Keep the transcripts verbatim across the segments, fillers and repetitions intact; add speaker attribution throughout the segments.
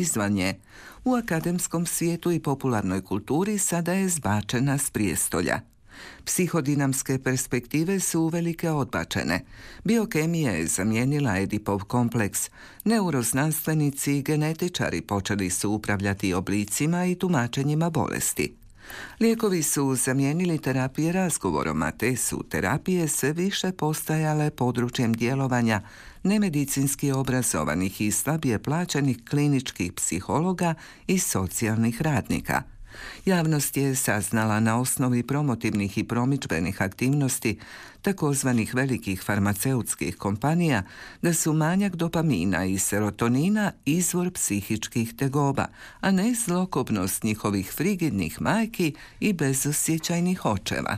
Speaker 1: izvan nje, u akademskom svijetu i popularnoj kulturi sada je zbačena s prijestolja. Psihodinamske perspektive su uvelike odbačene. Biokemija je zamijenila Edipov kompleks. Neuroznanstvenici i genetičari počeli su upravljati oblicima i tumačenjima bolesti. Lijekovi su zamijenili terapije razgovorom, a te su terapije sve više postajale područjem djelovanja nemedicinski obrazovanih i slabije plaćenih kliničkih psihologa i socijalnih radnika. Javnost je saznala na osnovi promotivnih i promidžbenih aktivnosti takozvanih velikih farmaceutskih kompanija da su manjak dopamina i serotonina izvor psihičkih tegoba, a ne zlokobnost njihovih frigidnih majki i bezosjećajnih očeva.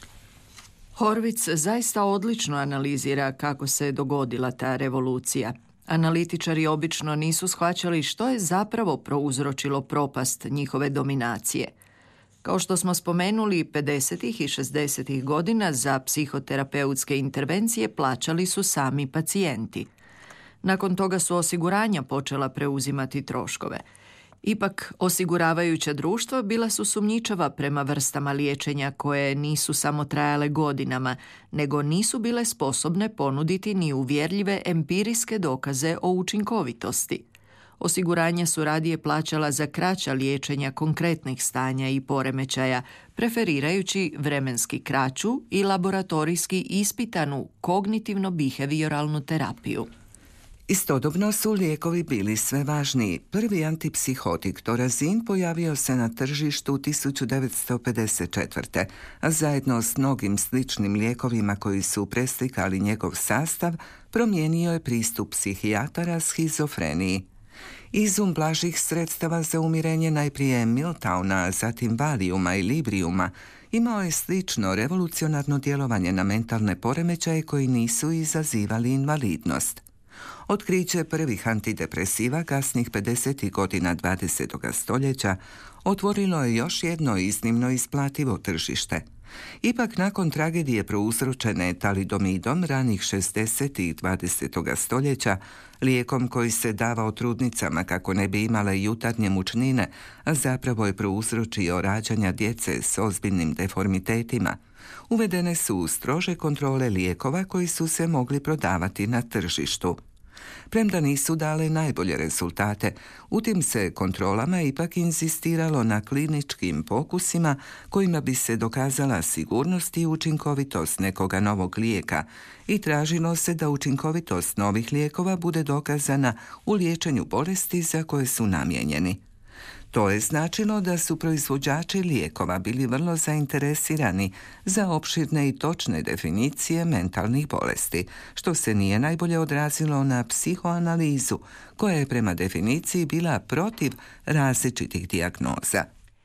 Speaker 2: Horvitz zaista odlično analizira kako se dogodila ta revolucija. Analitičari obično nisu shvaćali što je zapravo prouzročilo propast njihove dominacije. Kao što smo spomenuli, pedesetih i šezdesetih godina za psihoterapeutske intervencije plaćali su sami pacijenti. Nakon toga su osiguranja počela preuzimati troškove. Ipak, osiguravajuća društva bila su sumnjičava prema vrstama liječenja koje nisu samo trajale godinama, nego nisu bile sposobne ponuditi ni uvjerljive empirijske dokaze o učinkovitosti. Osiguranja su radije plaćala za kraća liječenja konkretnih stanja i poremećaja, preferirajući vremenski kraću i laboratorijski ispitanu kognitivno-bihevioralnu terapiju.
Speaker 1: Istodobno su lijekovi bili sve važniji. Prvi antipsihotik Torazin pojavio se na tržištu tisuću devetsto pedeset četvrte. a zajedno s mnogim sličnim lijekovima koji su preslikali njegov sastav, promijenio je pristup psihijatara schizofreniji. Izum blažih sredstava za umirenje najprije Miltowna, a zatim Valiuma i Libriuma imao je slično revolucionarno djelovanje na mentalne poremećaje koji nisu izazivali invalidnost. Otkriće prvih antidepresiva kasnih pedesetih godina dvadesetog stoljeća otvorilo je još jedno iznimno isplativo tržište. Ipak nakon tragedije prouzročene talidomidom ranih šezdesetih dvadesetog stoljeća, lijekom koji se davao trudnicama kako ne bi imale jutarnje mučnine, a zapravo je prouzročio rađanja djece s ozbiljnim deformitetima, uvedene su strože kontrole lijekova koji su se mogli prodavati na tržištu. Premda nisu dale najbolje rezultate, u tim se kontrolama ipak inzistiralo na kliničkim pokusima kojima bi se dokazala sigurnost i učinkovitost nekoga novog lijeka i tražilo se da učinkovitost novih lijekova bude dokazana u liječenju bolesti za koje su namijenjeni. To je značilo da su proizvođači lijekova bili vrlo zainteresirani za opširne i točne definicije mentalnih bolesti, što se nije najbolje odrazilo na psihoanalizu, koja je prema definiciji bila protiv različitih dijagnoza.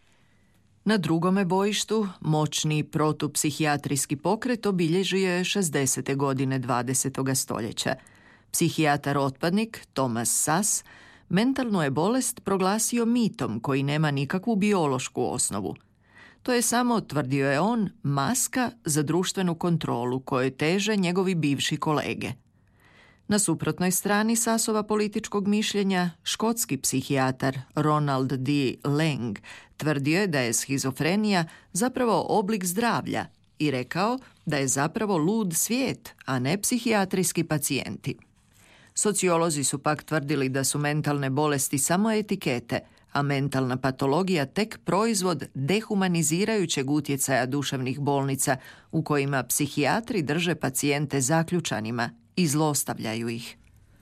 Speaker 2: Na drugome bojištu, moćni protupsihijatrijski pokret obilježio je šezdesete godine dvadesetog stoljeća. Psihijatar otpadnik Thomas Szasz mentalnu je bolest proglasio mitom koji nema nikakvu biološku osnovu. To je samo, tvrdio je on, maska za društvenu kontrolu kojoj teže njegovi bivši kolege. Na suprotnoj strani Szassova političkog mišljenja, škotski psihijatar Ronald D. Lang tvrdio je da je schizofrenija zapravo oblik zdravlja i rekao da je zapravo lud svijet, a ne psihijatrijski pacijenti. Sociolozi su pak tvrdili da su mentalne bolesti samo etikete, a mentalna patologija tek proizvod dehumanizirajućeg utjecaja duševnih bolnica u kojima psihijatri drže pacijente zaključanima i zlostavljaju ih.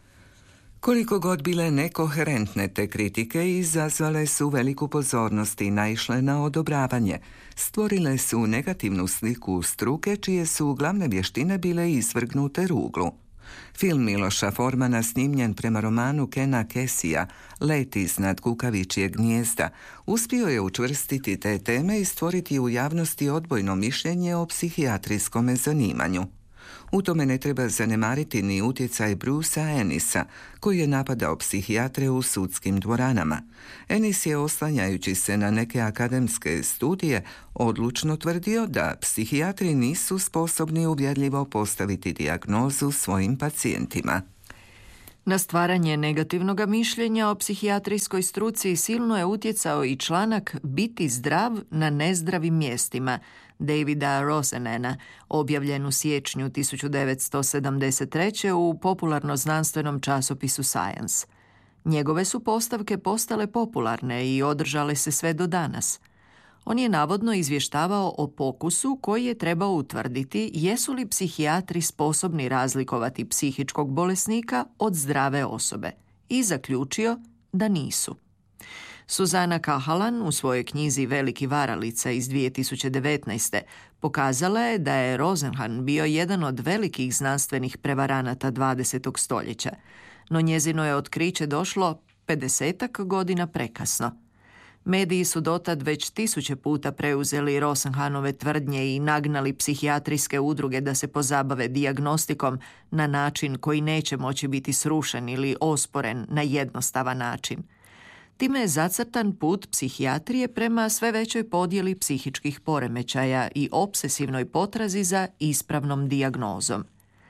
Speaker 1: Koliko god bile nekoherentne te kritike, izazvale su veliku pozornost i naišle na odobravanje. Stvorile su negativnu sliku struke čije su glavne vještine bile izvrgnute ruglu. Film Miloša Formana, snimljen prema romanu Kena Kesija, Let iznad kukavičjeg gnijezda, uspio je učvrstiti te teme i stvoriti u javnosti odbojno mišljenje o psihijatrijskom zanimanju. U tome ne treba zanemariti ni utjecaj Brucea Ennisa, koji je napadao psihijatre u sudskim dvoranama. Ennis je, oslanjajući se na neke akademske studije, odlučno tvrdio da psihijatri nisu sposobni uvjerljivo postaviti dijagnozu svojim pacijentima.
Speaker 2: Na stvaranje negativnog mišljenja o psihijatrijskoj struci silno je utjecao i članak Biti zdrav na nezdravim mjestima Davida Rosenena, objavljen u siječnju tisuću devetsto sedamdeset treće u popularno-znanstvenom časopisu Science. Njegove su postavke postale popularne i održale se sve do danas. On je navodno izvještavao o pokusu koji je trebao utvrditi jesu li psihijatri sposobni razlikovati psihičkog bolesnika od zdrave osobe i zaključio da nisu. Suzana Cahalan u svojoj knjizi Veliki varalica iz dvije tisuće devetnaeste. pokazala je da je Rosenhan bio jedan od velikih znanstvenih prevaranata dvadesetog stoljeća, no njezino je otkriće došlo pedesetak godina prekasno. Mediji su dotad već tisuće puta preuzeli Rosenhanove tvrdnje i nagnali psihijatrijske udruge da se pozabave dijagnostikom na način koji neće moći biti srušen ili osporen na jednostavan način. Time je zacrtan put psihijatrije prema sve većoj podjeli psihičkih poremećaja i opsesivnoj potrazi za ispravnom dijagnozom.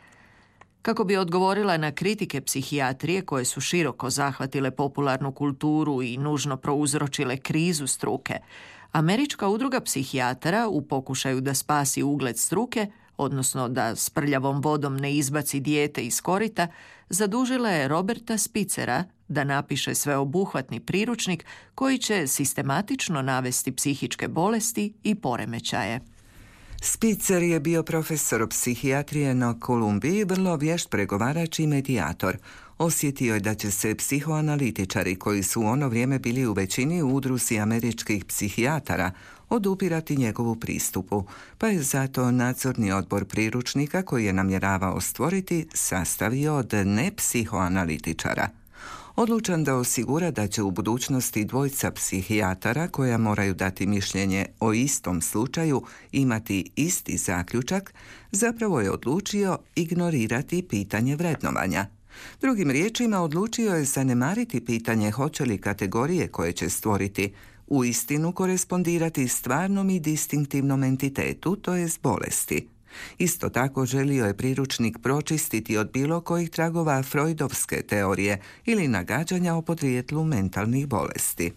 Speaker 2: Kako bi odgovorila na kritike psihijatrije koje su široko zahvatile popularnu kulturu i nužno prouzročile krizu struke, Američka udruga psihijatara u pokušaju da spasi ugled struke, odnosno da s prljavom vodom ne izbaci dijete iz korita, zadužila je Roberta Spitzera da napiše sveobuhvatni priručnik koji će sistematično navesti psihičke bolesti i poremećaje.
Speaker 1: Spitzer je bio profesor psihijatrije na Kolumbiji, vrlo vješt pregovarač i medijator. Osjetio je da će se psihoanalitičari, koji su u ono vrijeme bili u većini u udruzi američkih psihijatara, odupirati njegovu pristupu, pa je zato nadzorni odbor priručnika koji je namjeravao stvoriti sastavio od nepsihoanalitičara. Odlučan da osigura da će u budućnosti dvojca psihijatara koja moraju dati mišljenje o istom slučaju imati isti zaključak, zapravo je odlučio ignorirati pitanje vrednovanja. Drugim riječima, odlučio je zanemariti pitanje hoće li kategorije koje će stvoriti uistinu korespondirati stvarnom i distinktivnom entitetu, to jest bolesti. Isto tako želio je priručnik pročistiti od bilo kojih tragova freudovske teorije ili nagađanja o podrijetlu mentalnih bolesti.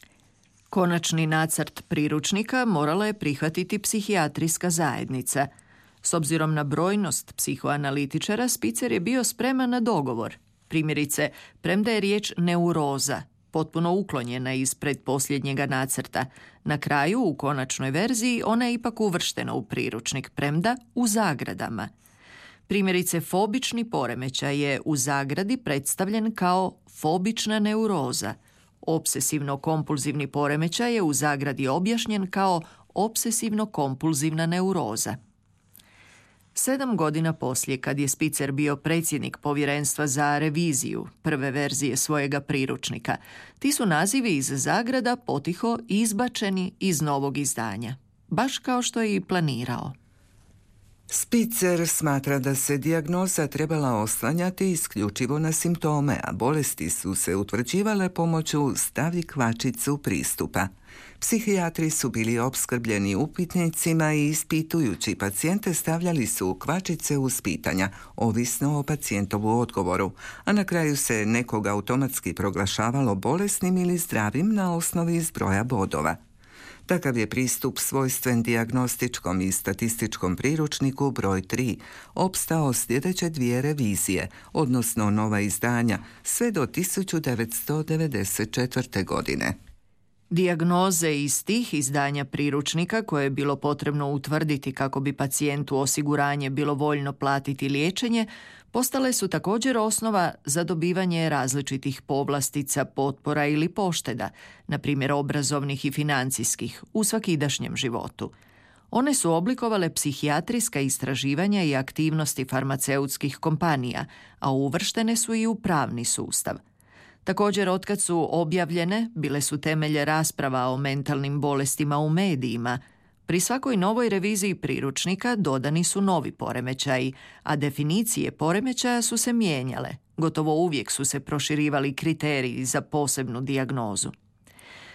Speaker 2: Konačni nacrt priručnika morala je prihvatiti psihijatrijska zajednica. S obzirom na brojnost psihoanalitičara, Spitzer je bio spreman na dogovor. Primjerice, premda je riječ neuroza potpuno uklonjena iz pretposljednjega nacrta, na kraju, u konačnoj verziji, ona je ipak uvrštena u priručnik, premda u zagradama. Primjerice, fobični poremećaj je u zagradi predstavljen kao fobična neuroza. Obsesivno-kompulzivni poremećaj je u zagradi objašnjen kao obsesivno-kompulzivna neuroza. Sedam godina poslije, kad je Spitzer bio predsjednik povjerenstva za reviziju prve verzije svojega priručnika, ti su nazivi iz zagrada potiho izbačeni iz novog izdanja, baš kao što je i planirao.
Speaker 1: Spitzer smatra da se dijagnoza trebala oslanjati isključivo na simptome, a bolesti su se utvrđivale pomoću stavi kvačicu pristupa. Psihijatri su bili opskrbljeni upitnicima i ispitujući pacijente stavljali su kvačice uz pitanja, ovisno o pacijentovu odgovoru, a na kraju se nekog automatski proglašavalo bolesnim ili zdravim na osnovi zbroja bodova. Takav je pristup svojstven dijagnostičkom i statističkom priručniku broj tri, opstao sljedeće dvije revizije, odnosno nova izdanja, sve do tisuću devetsto devedeset četvrte. godine.
Speaker 2: Dijagnoze iz tih izdanja priručnika, koje je bilo potrebno utvrditi kako bi pacijentu osiguranje bilo voljno platiti liječenje, postale su također osnova za dobivanje različitih povlastica, potpora ili pošteda, na primjer obrazovnih i financijskih, u svakidašnjem životu. One su oblikovale psihijatrijska istraživanja i aktivnosti farmaceutskih kompanija, a uvrštene su i u pravni sustav. Također, otkad su objavljene, bile su temelje rasprava o mentalnim bolestima u medijima. Pri svakoj novoj reviziji priručnika dodani su novi poremećaji, a definicije poremećaja su se mijenjale. Gotovo uvijek su se proširivali kriteriji za posebnu dijagnozu.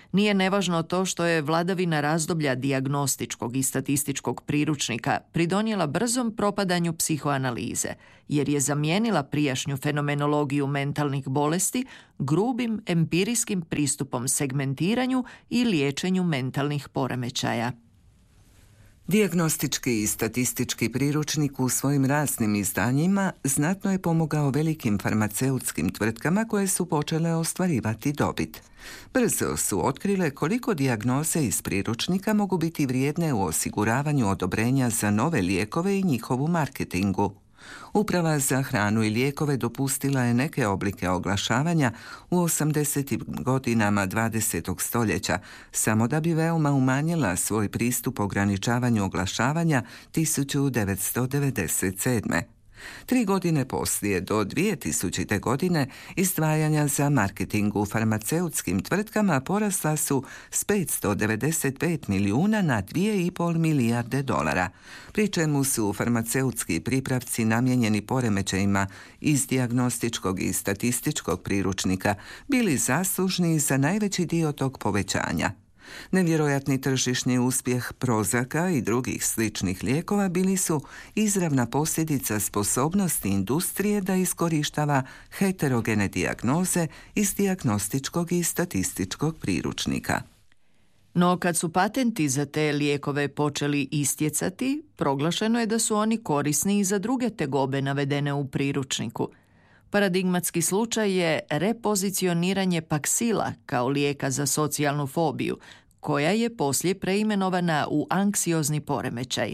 Speaker 2: Nije nevažno to što je vladavina razdoblja dijagnostičkog i statističkog priručnika pridonijela brzom propadanju psihoanalize, jer je zamijenila prijašnju fenomenologiju mentalnih bolesti grubim empirijskim pristupom segmentiranju i liječenju mentalnih poremećaja.
Speaker 1: Dijagnostički i statistički priručnik u svojim raznim izdanjima znatno je pomogao velikim farmaceutskim tvrtkama koje su počele ostvarivati dobit. Brzo su otkrile koliko dijagnoze iz priručnika mogu biti vrijedne u osiguravanju odobrenja za nove lijekove i njihovu marketingu. Uprava za hranu i lijekove dopustila je neke oblike oglašavanja u osamdesetim godinama dvadesetog stoljeća, samo da bi veoma umanjila svoj pristup ograničavanju oglašavanja tisuću devetsto devedeset sedme. Tri godine poslije, do dvije tisućite. godine, izdvajanja za marketing u farmaceutskim tvrtkama porasla su s petsto devedeset pet milijuna na dvije i pol milijarde dolara, pri čemu su farmaceutski pripravci namijenjeni poremećajima iz dijagnostičkog i statističkog priručnika bili zaslužni za najveći dio tog povećanja. Nevjerojatni tržišni uspjeh Prozaka i drugih sličnih lijekova bili su izravna posljedica sposobnosti industrije da iskorištava heterogene dijagnoze iz dijagnostičkog i statističkog priručnika.
Speaker 2: No kad su patenti za te lijekove počeli istjecati, proglašeno je da su oni korisni i za druge tegobe navedene u priručniku. Paradigmatski slučaj je repozicioniranje Paxila kao lijeka za socijalnu fobiju, koja je poslije preimenovana u anksiozni poremećaj.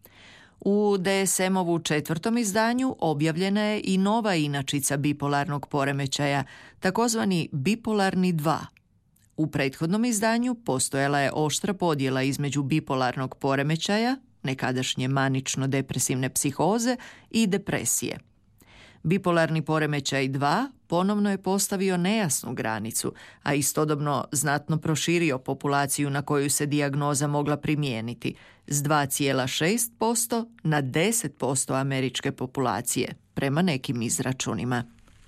Speaker 2: U D S M-ovu četvrtom izdanju objavljena je i nova inačica bipolarnog poremećaja, takozvani bipolarni dva. U prethodnom izdanju postojala je oštra podjela između bipolarnog poremećaja, nekadašnje manično-depresivne psihoze i depresije. Bipolarni poremećaj dva ponovno je postavio nejasnu granicu, a istodobno znatno proširio populaciju na koju se dijagnoza mogla primijeniti s dva zarez šest posto na deset posto američke populacije, prema nekim izračunima.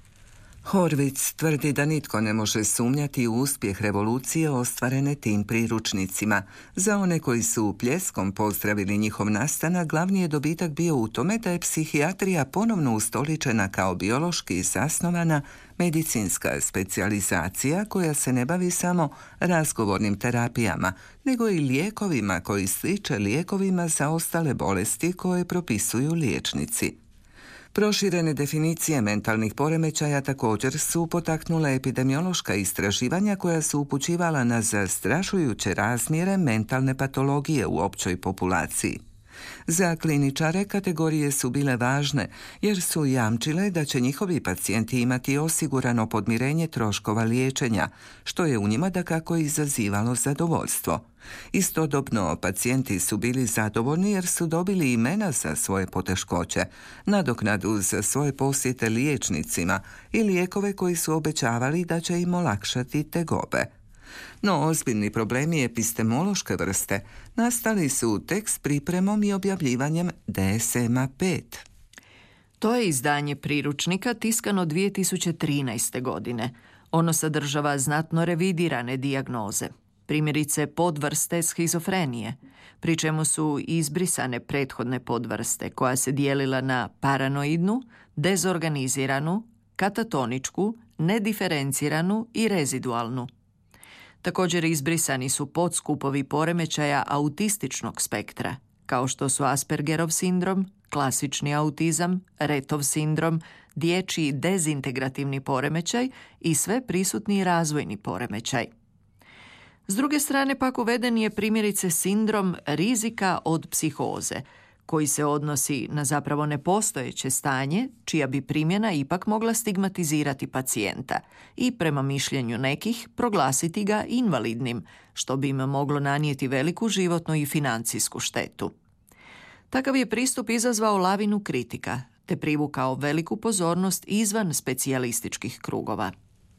Speaker 1: Horvitz tvrdi da nitko ne može sumnjati u uspjeh revolucije ostvarene tim priručnicima. Za one koji su pljeskom pozdravili njihov nastanak, glavni je dobitak bio u tome da je psihijatrija ponovno ustoličena kao biološki zasnovana medicinska specijalizacija koja se ne bavi samo razgovornim terapijama, nego i lijekovima koji sliče lijekovima za ostale bolesti koje propisuju liječnici. Proširene definicije mentalnih poremećaja također su potaknule epidemiološka istraživanja koja su upućivala na zastrašujuće razmjere mentalne patologije u općoj populaciji. Za kliničare kategorije su bile važne jer su jamčile da će njihovi pacijenti imati osigurano podmirenje troškova liječenja, što je u njima dakako izazivalo zadovoljstvo. Istodobno, pacijenti su bili zadovoljni jer su dobili imena za svoje poteškoće, nadoknadu za svoje posjete liječnicima i lijekove koji su obećavali da će im olakšati tegobe. No, ozbiljni problemi epistemološke vrste nastali su tek s pripremom i objavljivanjem D S M-a pet.
Speaker 2: To je izdanje priručnika tiskano dvije tisuće trinaeste. godine. Ono sadržava znatno revidirane dijagnoze, primjerice podvrste schizofrenije, pri čemu su izbrisane prethodne podvrste koja se dijelila na paranoidnu, dezorganiziranu, katatoničku, nediferenciranu i rezidualnu. Također izbrisani su podskupovi poremećaja autističnog spektra, kao što su Aspergerov sindrom, klasični autizam, Rettov sindrom, dječji dezintegrativni poremećaj i sve prisutni razvojni poremećaj. S druge strane pak uveden je primjerice sindrom rizika od psihoze, koji se odnosi na zapravo nepostojeće stanje, čija bi primjena ipak mogla stigmatizirati pacijenta i prema mišljenju nekih proglasiti ga invalidnim, što bi im moglo nanijeti veliku životnu i financijsku štetu. Takav je pristup izazvao lavinu kritika, te privukao veliku pozornost izvan specijalističkih krugova.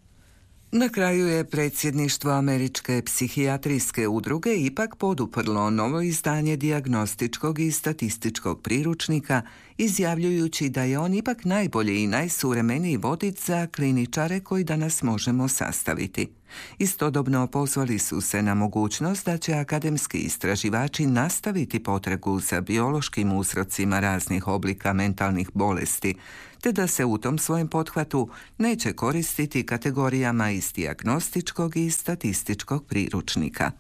Speaker 1: Na kraju je predsjedništvo Američke psihijatrijske udruge ipak poduprlo novo izdanje dijagnostičkog i statističkog priručnika izjavljujući da je on ipak najbolji i najsuvremeniji vodič za kliničare koji danas možemo sastaviti. Istodobno pozvali su se na mogućnost da će akademski istraživači nastaviti potragu za biološkim uzrocima raznih oblika mentalnih bolesti, te da se u tom svojem pothvatu neće koristiti kategorijama iz dijagnostičkog i statističkog priručnika.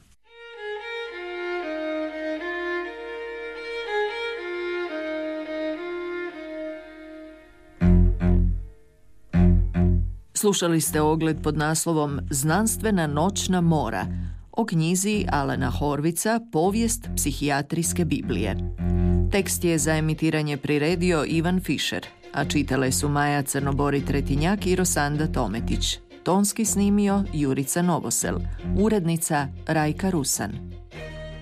Speaker 2: Slušali ste ogled pod naslovom Znanstvena noćna mora o knjizi Alana Horvica Povijest psihijatrijske Biblije. Tekst je za emitiranje priredio Ivan Fišer, a čitale su Maja Crnobori-Tretinjak i Rosanda Tometić. Tonski snimio Jurica Novosel, urednica Rajka Rusan.